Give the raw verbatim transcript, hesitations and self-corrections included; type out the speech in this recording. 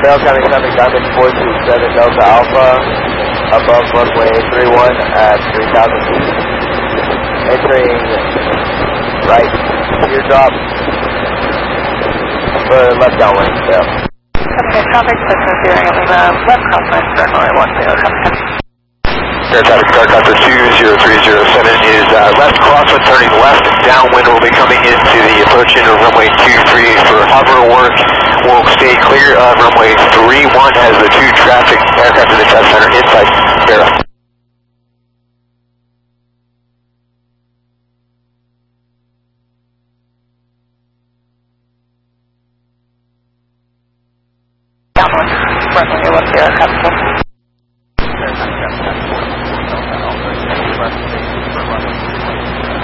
Tail coming coming Diamond four two seven Delta Alpha, above runway three one at three thousand feet. Entering right teardrop for left downwind tail. Okay, traffic system steering on the left crosswind runway one zero seven. Air traffic Starcopter two zero three zero seven is uh, left crosswind turning left downwind. Will be coming into the approach into runway two three for hover work. Will stay clear of runway three one as the two traffic aircraft in the test center inside Barra. Downwind runway one zero seven.